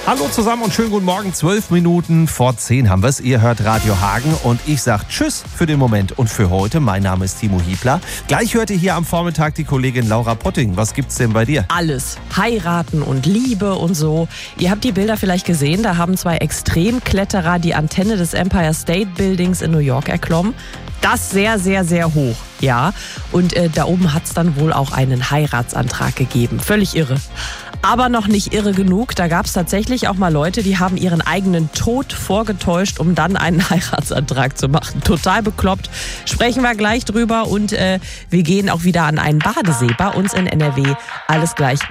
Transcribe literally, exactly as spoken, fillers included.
Hallo zusammen und schönen guten Morgen. Zwölf Minuten vor zehn haben wir es. Ihr hört Radio Hagen und ich sage Tschüss für den Moment und für heute. Mein Name ist Timo Hiebler. Gleich hört ihr hier am Vormittag die Kollegin Laura Potting. Was gibt's denn bei dir? Alles. Heiraten und Liebe und so. Ihr habt die Bilder vielleicht gesehen. Da haben zwei Extremkletterer die Antenne des Empire State Buildings in New York erklommen. Das sehr, sehr, sehr hoch, ja. Und äh, da oben hat es dann wohl auch einen Heiratsantrag gegeben. Völlig irre. Aber noch nicht irre genug. Da gab es tatsächlich auch mal Leute, die haben ihren eigenen Tod vorgetäuscht, um dann einen Heiratsantrag zu machen. Total bekloppt. Sprechen wir gleich drüber und äh, wir gehen auch wieder an einen Badesee bei uns in N R W. Alles gleich